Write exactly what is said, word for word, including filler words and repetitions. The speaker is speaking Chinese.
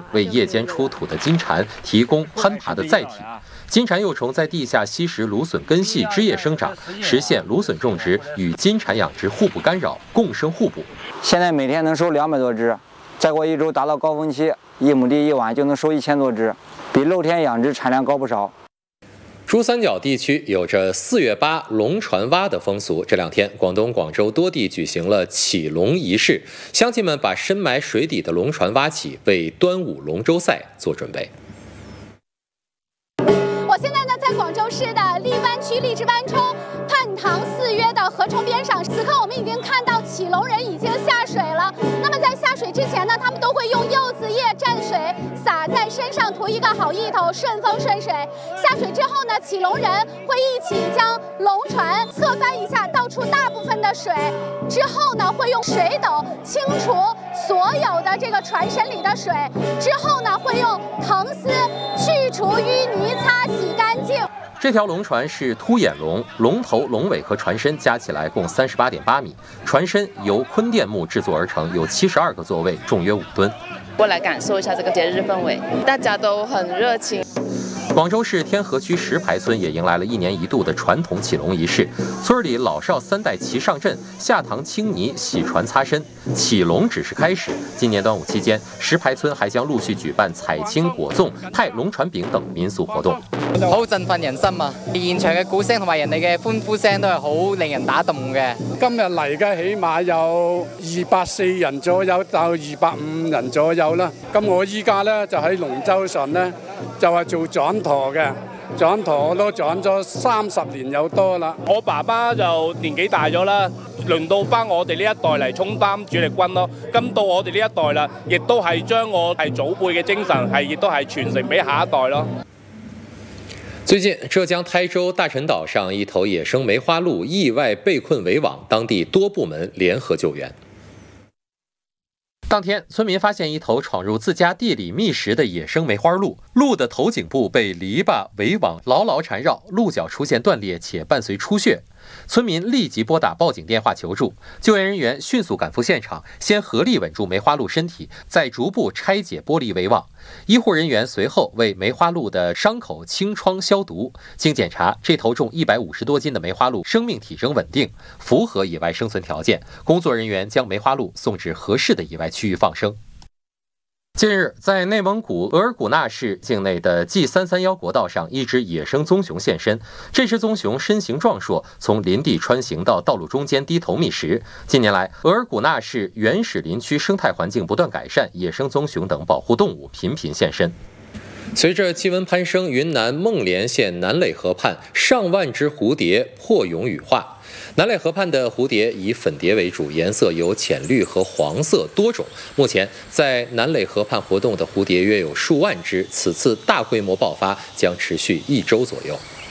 为夜间出土的金蝉提供攀爬的载体。金蝉幼虫在地下吸食芦笋根系枝叶生长，实现芦笋种植与金蝉养殖互不干扰，共生互补。 现在每天能收两百多只，再过一周达到高峰期，一亩地一晚就能收一千多只，比露天养殖产量高不少。 珠三角地区有着四月八龙船蛙的风俗，这两天广东广州多地举行了起龙仪式，乡亲们把深埋水底的龙船挖起，为端午龙舟赛做准备。 我现在呢在广州市的荔湾区荔枝湾冲泮塘四约的河冲边上，此刻我们已经看到起龙人已经下水了。那么在下水之前呢，他们都会用柚子叶蘸水洒在身上，图一个好意头，顺风顺水。下水之后呢，起龙人会一起将龙船侧翻一下，倒出大部分的水，之后呢会用水斗清除所有的这个船身里的水，之后呢会用藤丝去除淤泥，擦洗干净。 这条龙船是凸眼龙，龙头、龙尾和船身加起来共三十八点八米，船身由坤甸木制作而成，有七十二个座位，重约五吨。 过来感受一下这个节日氛围，大家都很热情。 广州市天河区石牌村也迎来了一年一度的传统起龙仪式，村里老少三代齐上阵，下塘清泥、洗船、擦身。起龙只是开始，今年端午期間，石牌村還將陸續舉辦彩青果粽、派龍船餅等民俗活動。 好振奮人心啊！現場嘅鼓聲同埋人哋嘅歡呼聲都係好令人打動嘅。 今日嚟嘅起碼有二百四人左右，到二百五人左右啦。咁我依家咧就喺龍舟上咧，就係做掌舵嘅。掌舵我都掌咗三十年有多啦。 我爸爸就年紀大咗啦，輪到翻我哋呢一代嚟充擔主力軍咯。咁到我哋呢一代啦，亦都係將我係祖輩嘅精神係，亦都係傳承俾下一代咯。 最近，浙江台州大陈岛上一头野生梅花鹿意外被困围网，当地多部门联合救援。当天，村民发现一头闯入自家地里觅食的野生梅花鹿，鹿的头颈部被篱笆围网牢牢缠绕，鹿角出现断裂且伴随出血。村民立即拨打报警电话求助，救援人员迅速赶赴现场，先合力稳住梅花鹿身体，再逐步拆解玻璃围网。医护人员随后为梅花鹿的伤口清创消毒。经检查，这头重一百五十多斤的梅花鹿生命体征稳定，符合野外生存条件。工作人员将梅花鹿送至合适的野外区域放生。近日，在内蒙古额尔古纳市境内的 G 三三一国道上，一只野生棕熊现身。这只棕熊身形壮硕，从林地穿行到道路中间低头觅食。近年来，额尔古纳市原始林区生态环境不断改善，野生棕熊等保护动物频频现身。随着气温攀升，云南孟连县南垒河畔上万只蝴蝶破蛹羽化。南垒河畔的蝴蝶以粉蝶为主，颜色有浅绿和黄色多种。目前在南垒河畔活动的蝴蝶约有数万只，此次大规模爆发将持续一周左右。